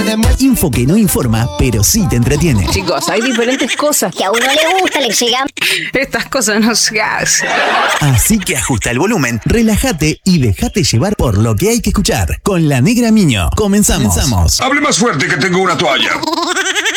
Info que no informa, pero sí te entretiene. Chicos, hay diferentes cosas que a uno le gusta, le llegan. Estas cosas no se hacen. Así que ajusta el volumen, relájate y déjate llevar por lo que hay que escuchar. Con La Negra Miño. Comenzamos. Hable más fuerte que tengo una toalla.